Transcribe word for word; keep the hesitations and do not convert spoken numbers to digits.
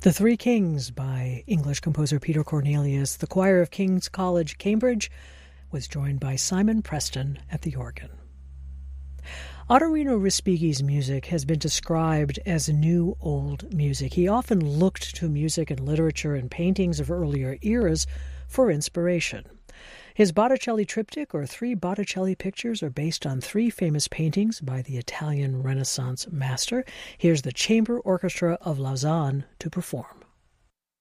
The Three Kings by English composer Peter Cornelius. The choir of King's College, Cambridge, was joined by Simon Preston at the organ. Ottorino Respighi's music has been described as new old music. He often looked to music and literature and paintings of earlier eras for inspiration. His Botticelli triptych, or three Botticelli pictures, are based on three famous paintings by the Italian Renaissance master. Here's the Chamber Orchestra of Lausanne to perform.